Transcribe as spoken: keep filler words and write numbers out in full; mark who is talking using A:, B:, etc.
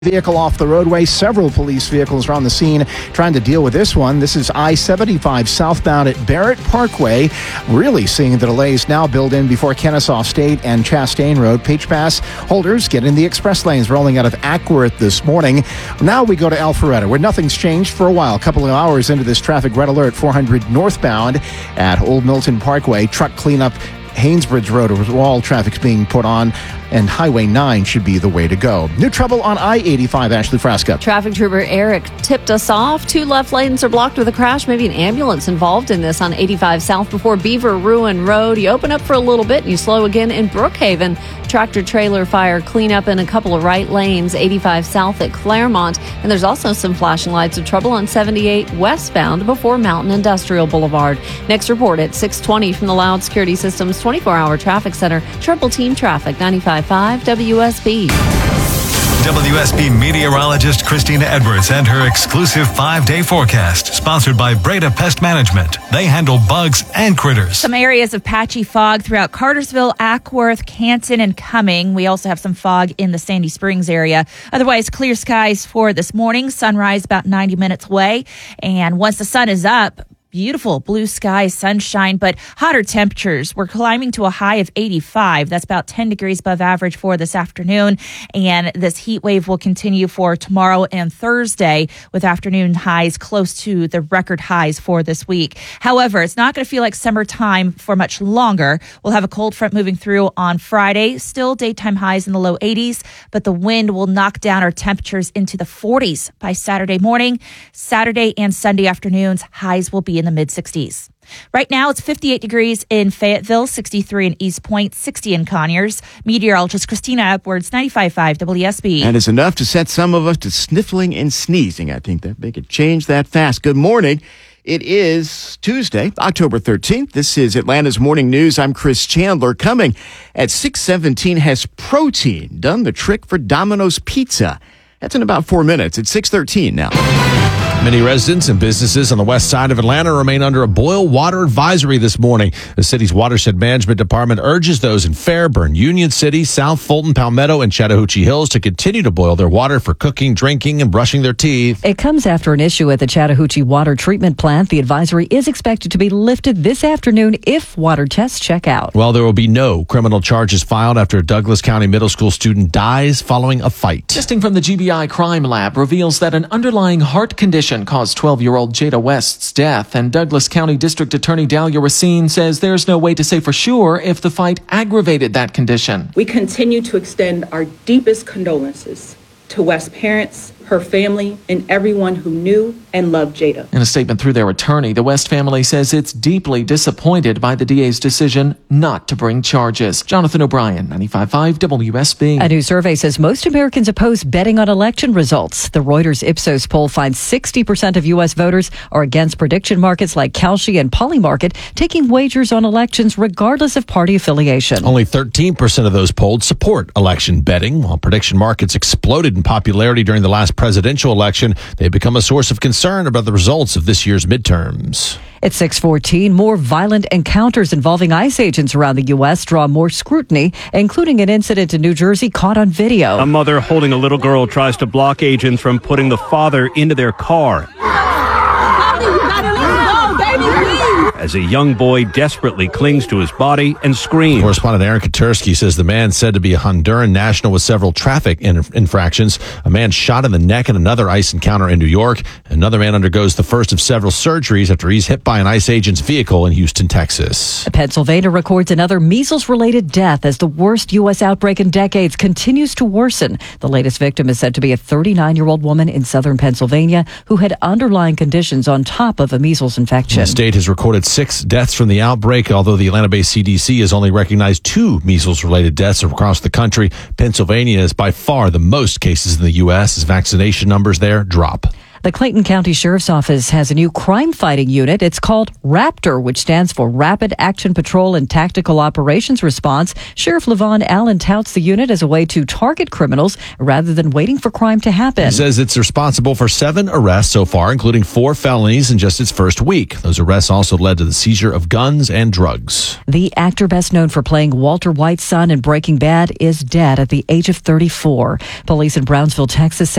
A: Vehicle off the roadway. Several police vehicles are on the scene trying to deal with this one. This is I seventy-five southbound at Barrett Parkway. Really seeing the delays now build in before Kennesaw State and Chastain Road. Page Pass holders get in the express lanes rolling out of Ackworth this morning. Now we go to Alpharetta, where nothing's changed for a while. A couple of hours into this traffic, red alert four hundred northbound at Old Milton Parkway. Truck cleanup. Haynesbridge Road, all traffic's being put on, and Highway nine should be the way to go. New trouble on I eighty-five, Ashley Frasca.
B: Traffic trooper Eric tipped us off. Two left lanes are blocked with a crash. Maybe an ambulance involved in this on eighty-five South before Beaver Ruin Road. You open up for a little bit and you slow again in Brookhaven. Tractor trailer fire cleanup in a couple of right lanes, eighty-five South at Claremont. And there's also some flashing lights of trouble on seventy-eight westbound before Mountain Industrial Boulevard. Next report at six twenty from the Loud Security Systems twenty-four hour Traffic Center. Triple Team Traffic, ninety-five point five W S B.
C: W S B meteorologist Christina Edwards and her exclusive five-day forecast, sponsored by Breda Pest Management. They handle bugs and critters.
D: Some areas of patchy fog throughout Cartersville, Ackworth, Canton, and Cumming. We also have some fog in the Sandy Springs area. Otherwise, clear skies for this morning. Sunrise about ninety minutes away. And once the sun is up, beautiful blue skies, sunshine, but hotter temperatures. We're climbing to a high of eighty-five. That's about ten degrees above average for this afternoon. And this heat wave will continue for tomorrow and Thursday with afternoon highs close to the record highs for this week. However, it's not going to feel like summertime for much longer. We'll have a cold front moving through on Friday. Still daytime highs in the low eighties, but the wind will knock down our temperatures into the forties by Saturday morning. Saturday and Sunday afternoons, highs will be in the mid sixties. Right now, it's fifty-eight degrees in Fayetteville, sixty-three in East Point, sixty in Conyers. Meteorologist Christina Edwards, ninety-five point five W S B.
E: That is enough to set some of us to sniffling and sneezing. I think that they could change that fast. Good morning. It is Tuesday, October thirteenth. This is Atlanta's Morning News. I'm Chris Chandler. Coming at six seventeen, has protein done the trick for Domino's Pizza? That's in about four minutes. It's six thirteen now.
F: Many residents and businesses on the west side of Atlanta remain under a boil water advisory this morning. The city's watershed management department urges those in Fairburn, Union City, South Fulton, Palmetto, and Chattahoochee Hills to continue to boil their water for cooking, drinking, and brushing their teeth.
G: It comes after an issue at the Chattahoochee Water Treatment Plant. The advisory is expected to be lifted this afternoon if water tests check out.
F: Well, there will be no criminal charges filed after a Douglas County middle school student dies following a fight.
H: Testing from the G B I Crime Lab reveals that an underlying heart condition caused twelve-year-old Jada West's death, and Douglas County District Attorney Dahlia Racine says there's no way to say for sure if the fight aggravated that condition.
I: We continue to extend our deepest condolences to West's parents, her family, and everyone who knew and loved Jada.
H: In a statement through their attorney, the West family says it's deeply disappointed by the D A's decision not to bring charges. Jonathan O'Brien, ninety-five point five W S B.
G: A new survey says most Americans oppose betting on election results. The Reuters Ipsos poll finds sixty percent of U S voters are against prediction markets like Kalshi and Polymarket taking wagers on elections regardless of party affiliation.
F: Only thirteen percent of those polled support election betting. While prediction markets exploded in popularity during the last presidential election, they've become a source of concern about the results of this year's midterms.
G: At six fourteen, more violent encounters involving ICE agents around the U S draw more scrutiny, including an incident in New Jersey caught on video.
J: A mother holding a little girl tries to block agents from putting the father into their car. As a young boy desperately clings to his body and screams.
F: Correspondent Aaron Katursky says the man said to be a Honduran national with several traffic in- infractions. A man shot in the neck in another ICE encounter in New York. Another man undergoes the first of several surgeries after he's hit by an ICE agent's vehicle in Houston, Texas.
G: Pennsylvania records another measles-related death as the worst U S outbreak in decades continues to worsen. The latest victim is said to be a thirty-nine-year-old woman in southern Pennsylvania who had underlying conditions on top of a measles infection.
F: The state has recorded six deaths from the outbreak, although the Atlanta-based C D C has only recognized two measles-related deaths across the country. Pennsylvania is by far the most cases in the U S as vaccination numbers there drop.
G: The Clayton County Sheriff's Office has a new crime-fighting unit. It's called RAPTOR, which stands for Rapid Action Patrol and Tactical Operations Response. Sheriff Levon Allen touts the unit as a way to target criminals rather than waiting for crime to happen.
F: He says it's responsible for seven arrests so far, including four felonies in just its first week. Those arrests also led to the seizure of guns and drugs.
G: The actor best known for playing Walter White's son in Breaking Bad is dead at the age of thirty-four. Police in Brownsville, Texas say